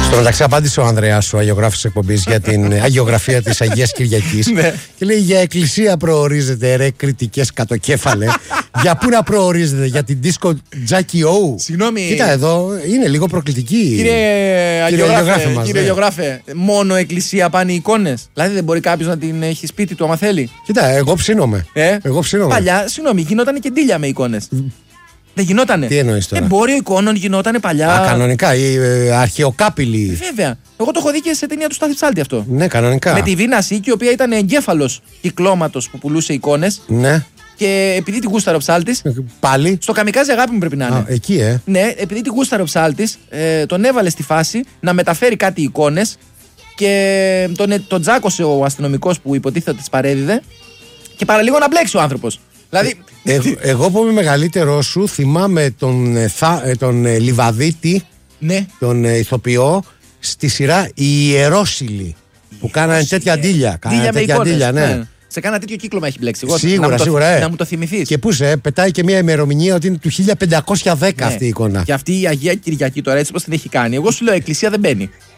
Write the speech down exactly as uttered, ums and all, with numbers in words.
Στο μεταξύ, απάντησε ο Ανδρέας, ο αγιογράφος της εκπομπής, για την αγιογραφία της Αγίας Κυριακής. Και λέει: για εκκλησία προορίζεται, ρε κριτικές κατοκέφαλε. Για πού να προορίζεται, για την δίσκο Τζάκι Όου? Συγγνώμη. Κοίτα, εδώ είναι λίγο προκλητική. Κύριε Αγιογράφε, μας, κύριε ναι. Αγιογράφε, μόνο εκκλησία πάνε οι εικόνες? Δηλαδή δεν μπορεί κάποιος να την έχει σπίτι του άμα θέλει? Κοίτα, εγώ ψήνομαι. Ε? Εγώ ψήνομαι. Παλιά, συγγνώμη, γινόταν και ντύλια με εικόνες. Δεν γινότανε? Τι εννοείς τώρα? Εμπόριο εικόνων γινότανε παλιά. Α, κανονικά, οι ε, αρχαιοκάπηλοι. Βέβαια. Εγώ το έχω δει και σε ταινία του Στάθη Ψάλτη αυτό. Ναι, κανονικά. Με τη Βίνα Σίκη, η οποία ήταν εγκέφαλος κυκλώματος που πουλούσε εικόνες. Ναι. Και επειδή την γούσταρε ο Ψάλτης. Πάλι. Στο Καμικάζι αγάπη μου πρέπει να είναι. Α, εκεί, ε. Ναι, επειδή την γούσταρε ο Ψάλτης, ε, τον έβαλε στη φάση να μεταφέρει κάτι εικόνες και τον, τον τζάκωσε ο αστυνομικός που υποτίθεται ότι τις παρέδιδε και παραλίγο να μπλέξει ο άνθρωπος. Δηλαδή... Ε, εγώ, εγώ που είμαι μεγαλύτερό σου, θυμάμαι τον, ε, θα, ε, τον ε, Λιβαδίτη, ναι. τον ε, ηθοποιό, στη σειρά Οι Ιερόσιλοι, που κάνανε τέτοια ντύλια. Κάνανε τέτοια ντύλια, ναι. ναι. Σε κάνα τέτοιο κύκλωμα έχει μπλέξει. Εγώ, σίγουρα, να σίγουρα. Το, ε. να μου το θυμηθείς. Και πού σε, πετάει και μια ημερομηνία ότι είναι του χίλια πεντακόσια δέκα ναι. αυτή η εικόνα. Και αυτή η Αγία Κυριακή τώρα, έτσι όπως την έχει κάνει, εγώ σου λέω: εκκλησία δεν μπαίνει.